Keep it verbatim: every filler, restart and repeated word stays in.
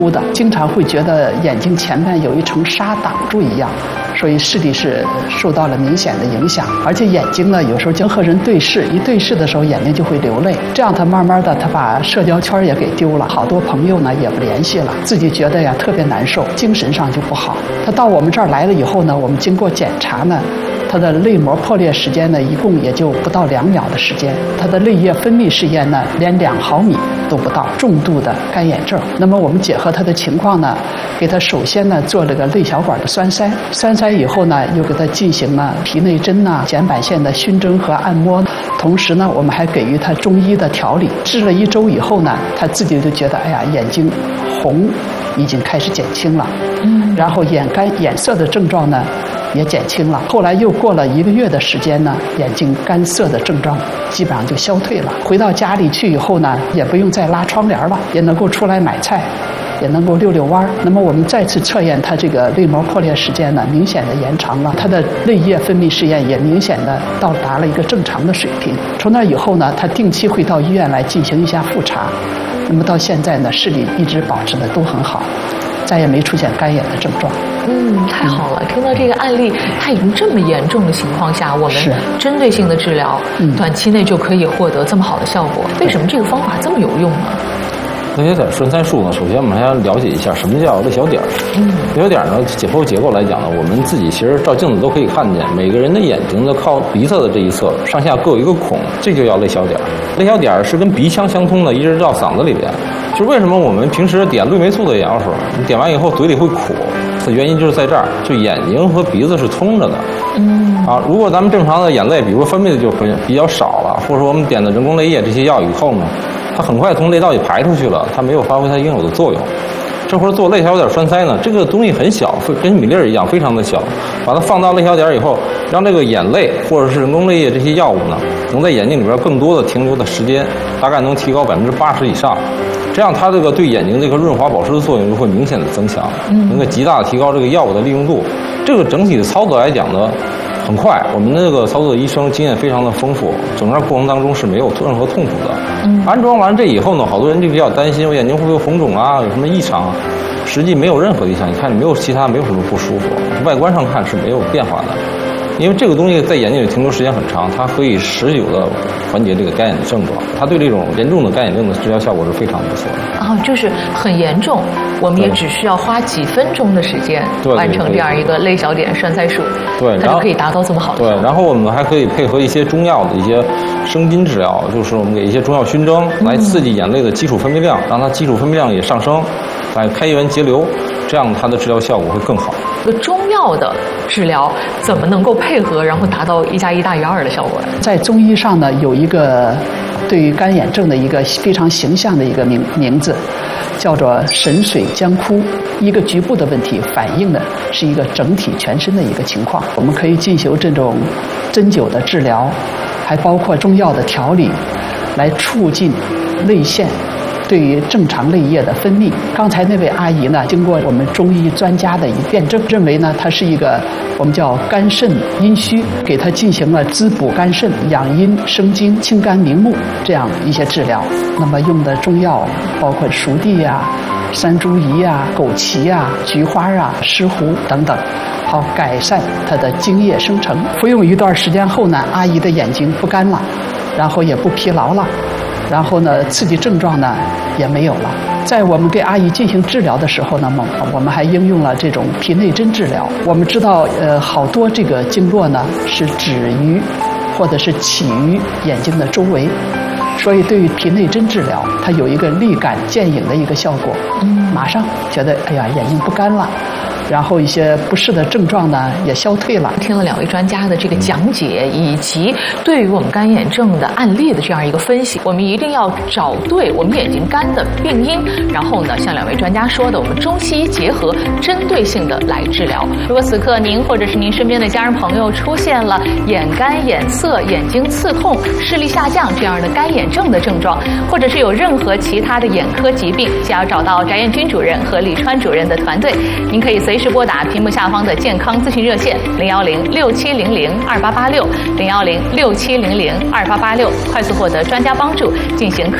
的，经常会觉得眼睛前面有一层纱挡住一样，所以视力是受到了明显的影响。而且眼睛呢，有时候就和人对视，一对视的时候眼睛就会流泪，这样他慢慢的他把社交圈也给丢了，好多朋友呢也不联系了，自己觉得呀特别难受，精神上就不好。他到我们这儿来了以后呢，我们经过检查呢，他的泪膜破裂时间呢，一共也就不到两秒的时间。他的泪液分泌试验呢，连两毫米都不到，重度的干眼症。那么我们结合他的情况呢，给他首先呢做了个泪小管的栓塞，栓塞以后呢，又给他进行了皮内针呐、睑板腺的熏蒸和按摩。同时呢，我们还给予他中医的调理。治了一周以后呢，他自己就觉得，哎呀，眼睛红已经开始减轻了，嗯，然后眼干眼涩的症状呢也减轻了。后来又过了一个月的时间呢，眼睛干涩的症状基本上就消退了。回到家里去以后呢，也不用再拉窗帘了，也能够出来买菜，也能够溜溜弯。那么我们再次测验它这个泪膜破裂时间呢，明显的延长了，它的泪液分泌试验也明显的到达了一个正常的水平。从那以后呢，他定期会到医院来进行一下复查。那么到现在呢，视力一直保持的都很好，再也没出现干眼的症状。 嗯，太好了！听到这个案例，它已经这么严重的情况下，我们针对性的治疗，短期内就可以获得这么好的效果。为什么这个方法这么有用呢？ 泪小点栓塞术呢，首先我们还要了解一下什么叫泪小点。嗯，泪小点呢，解剖结构来讲呢，我们自己其实照镜子都可以看见，每个人的眼睛的靠鼻侧的这一侧上下各有一个孔，这就叫泪小点。泪小点是跟鼻腔相通的，一直到嗓子里边。就是为什么我们平时点氯霉素的眼药水，你点完以后嘴里会苦，的原因就是在这儿，就眼睛和鼻子是通着的。嗯，啊，如果咱们正常的眼泪，比如说分泌的就比较少了，或者说我们点的人工泪液这些药以后呢，它很快从泪道里排出去了，它没有发挥它应有的作用。这会儿做泪小点栓塞呢，这个东西很小，跟米粒儿一样，非常的小，把它放到泪小点以后，让这个眼泪或者是人工泪液这些药物呢，能在眼睛里边更多的停留的时间，大概能提高百分之八十以上。这样它这个对眼睛这个润滑保湿的作用就会明显的增强，能够极大的提高这个药物的利用度。这个整体的操作来讲呢，很快，我们的这个操作的医生经验非常的丰富，整个过程当中是没有任何痛苦的。嗯，安装完这以后呢，好多人就比较担心我眼睛会不会红肿啊，有什么异常啊？实际没有任何异常，你看没有其他没有什么不舒服，外观上看是没有变化的。因为这个东西在眼睛里停留时间很长，它可以持久的缓解这个干眼的症状，它对这种严重的干眼症的治疗效果是非常不错的。 啊，就是很严重，我们也只需要花几分钟的时间完成这样一个泪小点栓塞术， 对， 它就可以达到这么好的效果。 对，然后我们还可以配合一些中药的一些生津治疗，就是我们给一些中药熏蒸，来刺激眼泪的基础分泌量，让它基础分泌量也上升，来开源节流，这样它的治疗效果会更好。 这个中药的治疗怎么能够配合，然后达到一加一大于二的效果呢？ 在中医上呢，有一个对于干眼症的一个非常形象的一个名名字，叫做神水浆枯。一个局部的问题反映的是一个整体全身的一个情况。我们可以进行这种针灸的治疗，还包括中药的调理，来促进泪腺对于正常泪液的分泌。刚才那位阿姨呢，经过我们中医专家的一辩证，认为呢，它是一个我们叫肝肾阴虚，给她进行了滋补肝肾、养阴生津、清肝明目这样一些治疗。那么用的中药包括熟地呀、山茱萸呀、枸杞呀、菊花啊、石斛等等，好改善她的精液生成。服用一段时间后呢，阿姨的眼睛不干了，然后也不疲劳了。然后呢，刺激症状呢也没有了。在我们给阿姨进行治疗的时候呢，我们还应用了这种皮内针治疗。我们知道，呃，好多这个经络呢是止于或者是起于眼睛的周围，所以对于皮内针治疗，它有一个立竿见影的一个效果。嗯，马上觉得哎呀，眼睛不干了。然后一些不适的症状呢也消退了。 听了两位专家的这个讲解，以及对于我们干眼症的案例的这样一个分析，我们一定要找对我们眼睛干的病因，然后呢，像两位专家说的，我们中西医结合，针对性的来治疗。如果此刻您或者是您身边的家人朋友出现了眼干、眼涩、眼睛刺痛、视力下降这样的干眼症的症状，或者是有任何其他的眼科疾病，想要找到翟彦军主任和李川主任的团队，您可以随时拨打屏幕下方的健康咨询热线零幺零六七零零二八八六零幺零六七零零二八八六，快速获得专家帮助，进行科